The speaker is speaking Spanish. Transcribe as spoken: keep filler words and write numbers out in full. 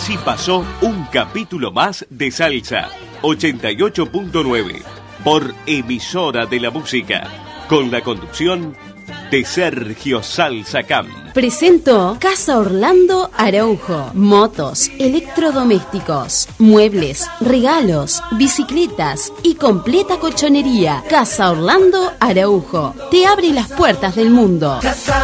Así pasó un capítulo más de Salsa ochenta y ocho punto nueve por Emisora de la Música, con la conducción de Sergio Salsa Camp. Presentó Casa Orlando Araujo. Motos, electrodomésticos, muebles, regalos, bicicletas y completa colchonería. Casa Orlando Araujo te abre las puertas del mundo. Casa